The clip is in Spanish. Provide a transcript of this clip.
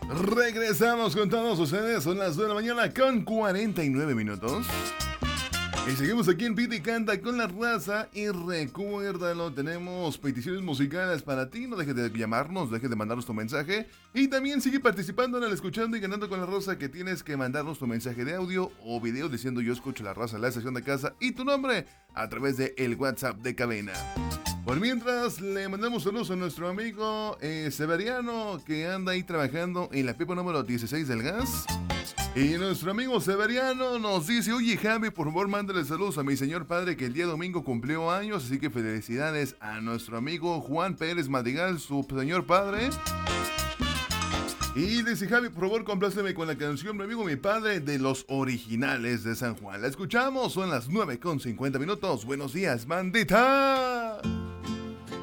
Regresamos con todos ustedes, son las 2 de la mañana con 49 minutos. Y seguimos aquí en Pita y Canta con la raza. Y recuérdalo, tenemos peticiones musicales para ti. No dejes de llamarnos, dejes de mandarnos tu mensaje. Y también sigue participando en el Escuchando y Ganando con la Raza, que tienes que mandarnos tu mensaje de audio o video diciendo yo escucho la raza en la estación de casa y tu nombre a través de el WhatsApp de cabina. Por mientras, le mandamos saludos a nuestro amigo Severiano, que anda ahí trabajando en la pipa número 16 del gas. Y nuestro amigo Severiano nos dice: oye Javi, por favor mándale saludos a mi señor padre, que el día domingo cumplió años, así que felicidades a nuestro amigo Juan Pérez Madrigal, su señor padre. Y dice: Javi, por favor compláceme con la canción Mi amigo mi padre, de los Originales de San Juan. La escuchamos, son las 9:50 minutos. Buenos días, bandita.